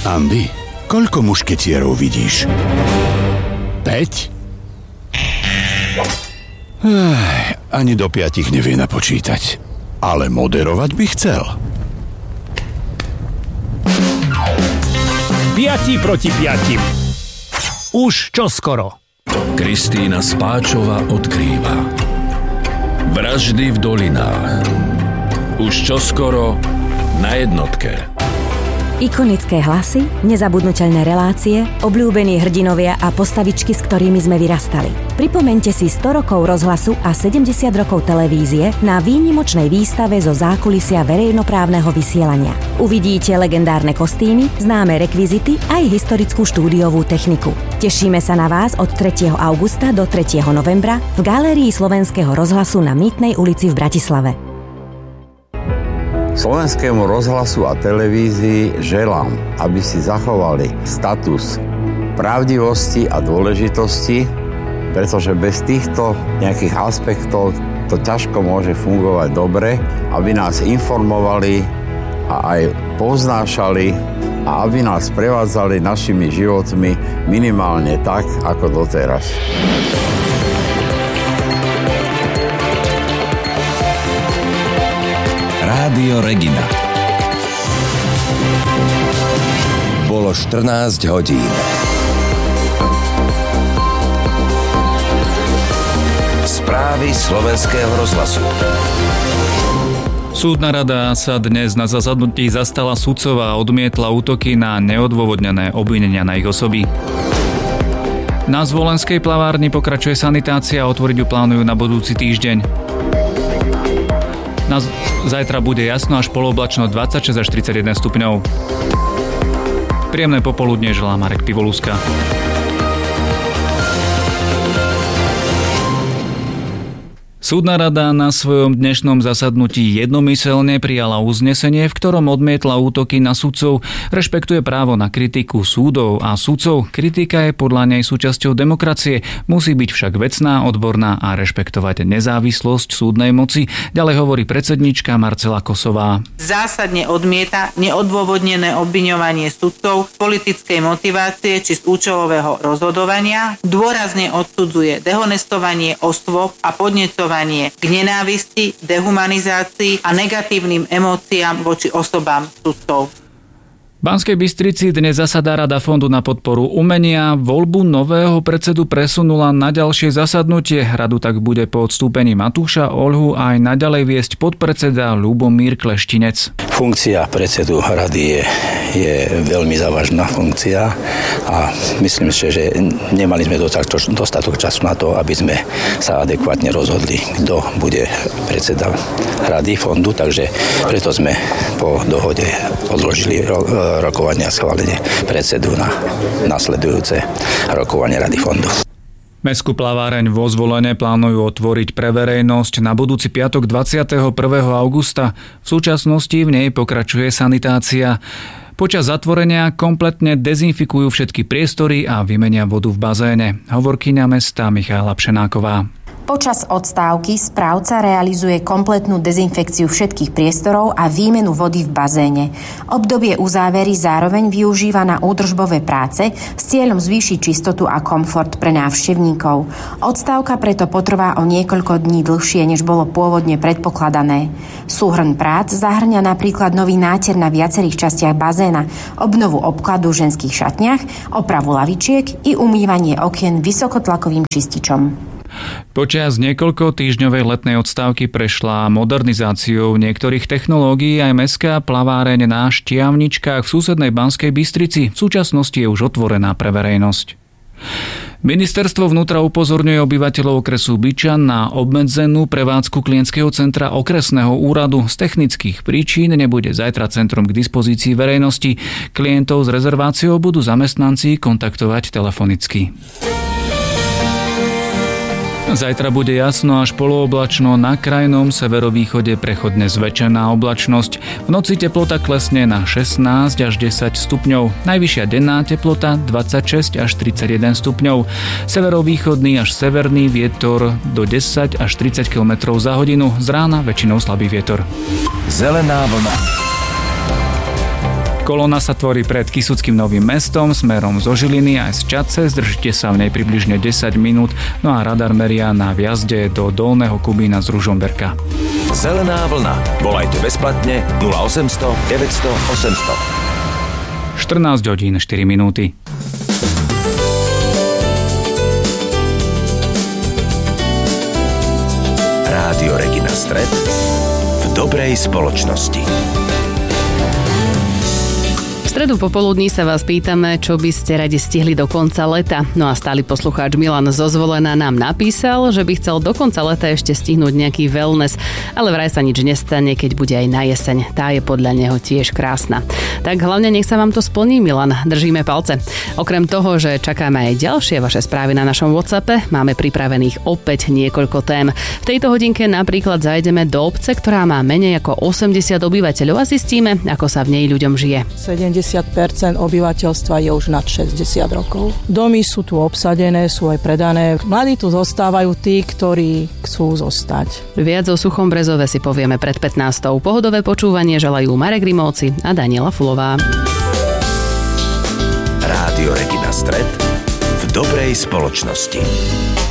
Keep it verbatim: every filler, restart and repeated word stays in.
Andy, koľko mušketierov vidíš? Päť? Ech, ani do piatich nevie napočítať. Ale moderovať by chcel. Piati proti piatim. Už čoskoro. Kristína Spáčová odkrýva Vraždy v dolinách. Už čoskoro na jednotke. Ikonické hlasy, nezabudnuteľné relácie, obľúbení hrdinovia a postavičky, s ktorými sme vyrastali. Pripomeňte si sto rokov rozhlasu a sedemdesiat rokov televízie na výnimočnej výstave zo zákulisia verejnoprávneho vysielania. Uvidíte legendárne kostýmy, známe rekvizity aj historickú štúdiovú techniku. Tešíme sa na vás od tretieho augusta do tretieho novembra v galérii Slovenského rozhlasu na Mýtnej ulici v Bratislave. Slovenskému rozhlasu a televízii želám, aby si zachovali status pravdivosti a dôležitosti, pretože bez týchto nejakých aspektov to ťažko môže fungovať dobre, aby nás informovali a aj povznášali a aby nás prevádzali našimi životmi minimálne tak, ako doteraz. Rádio Regina. Bolo štrnásť hodín. Správy Slovenského rozhlasu. Súdna rada sa dnes na zasadnutí zastala sudcov a odmietla útoky na neodôvodnené obvinenia na ich osoby. Na Zvolenskej plavárni pokračuje sanitácia a otvoriť ju plánujú na budúci týždeň. Na z- zajtra bude jasno až polooblačno dvadsaťšesť až tridsaťjeden stupňov. Príjemné popoludne želá Marek Pivoluska. Súdna rada na svojom dnešnom zasadnutí jednomyseľne prijala uznesenie, v ktorom odmietla útoky na sudcov, rešpektuje právo na kritiku súdov a sudcov. Kritika je podľa nej súčasťou demokracie, musí byť však vecná, odborná a rešpektovať nezávislosť súdnej moci, ďalej hovorí predsednička Marcela Kosová. Zásadne odmieta neodôvodnené obviňovanie sudcov z politickej motivácie či z účelového rozhodovania, dôrazne odsudzuje dehonestovanie osôb a podnecovanie k nenávisti, dehumanizácii a negatívnym emóciám voči osobám sudcov. V Banskej Bystrici dnes zasadá Rada Fondu na podporu umenia. Voľbu nového predsedu presunula na ďalšie zasadnutie. Radu tak bude po odstúpení Matúša Oľhu aj naďalej viesť podpredseda Ľubomír Kleštinec. Funkcia predsedu rady je, je veľmi závažná funkcia a myslím si, že nemali sme dostatok času na to, aby sme sa adekvátne rozhodli, kto bude predseda rady fondu, takže preto sme po dohode odložili rokovania a schválenie predsedu na nasledujúce rokovanie Rady fondu. Mestskú plaváreň vo Zvolene plánujú otvoriť pre verejnosť na budúci piatok dvadsiateho prvého augusta. V súčasnosti v nej pokračuje sanitácia. Počas zatvorenia kompletne dezinfikujú všetky priestory a vymenia vodu v bazéne. Hovorkyňa mesta Michála Pšenáková. Počas odstávky správca realizuje kompletnú dezinfekciu všetkých priestorov a výmenu vody v bazéne. Obdobie uzávery zároveň využíva na údržbové práce s cieľom zvýšiť čistotu a komfort pre návštevníkov. Odstávka preto potrvá o niekoľko dní dlhšie, než bolo pôvodne predpokladané. Súhrn prác zahŕňa napríklad nový náter na viacerých častiach bazéna, obnovu obkladu v ženských šatniach, opravu lavičiek i umývanie okien vysokotlakovým čističom. Počas niekoľko týždňovej letnej odstávky prešla modernizáciou niektorých technológií aj mestská plaváreň na Štiavničkách v susednej Banskej Bystrici. V súčasnosti je už otvorená pre verejnosť. Ministerstvo vnútra upozorňuje obyvateľov okresu Byčan na obmedzenú prevádzku klientského centra okresného úradu. Z technických príčin nebude zajtra centrum k dispozícii verejnosti. Klientov s rezerváciou budú zamestnanci kontaktovať telefonicky. Zajtra bude jasno až polooblačno, na krajnom severovýchode prechodne zväčšená oblačnosť. V noci teplota klesne na šestnásť až desať stupňov. Najvyššia denná teplota dvadsaťšesť až tridsaťjeden stupňov. Severovýchodný až severný vietor do desať až tridsať kilometrov za hodinu. Z rána väčšinou slabý vietor. Zelená vlna. Kolóna sa tvorí pred Kysuckým Novým Mestom smerom zo Žiliny aj z Čadce, zdržite sa v nej približne desať minút, no a radar meria na vjazde do Dolného Kubína z Ružomberka. Zelená vlna. Volajte bezplatne nula osemsto deväťsto osemsto. štrnásť hodín štyri minúty. Rádio Regina Stred v dobrej spoločnosti. V stredu popoludní sa vás pýtame, čo by ste radi stihli do konca leta. No a stály poslucháč Milan zo Zvolena nám napísal, že by chcel do konca leta ešte stihnúť nejaký wellness, ale vraj sa nič nestane, keď bude aj na jeseň. Tá je podľa neho tiež krásna. Tak hlavne nech sa vám to splní, Milan. Držíme palce. Okrem toho, že čakáme aj ďalšie vaše správy na našom WhatsAppe, máme pripravených opäť niekoľko tém. V tejto hodinke napríklad zajdeme do obce, ktorá má menej ako osemdesiat obyvateľov a zistíme, ako sa v nej ľuďom žije. sedemdesiat percent obyvateľstva je už nad šesťdesiat rokov. Domy sú tu obsadené, sú aj predané. Mladí tu zostávajú tí, ktorí chcú zostať. Viac o Suchom Brezove si povieme pred pätnástou. Pohodové počúvanie želajú Marek Rimovci a Daniela Fulová. Rádio Regina Stred v dobrej spoločnosti.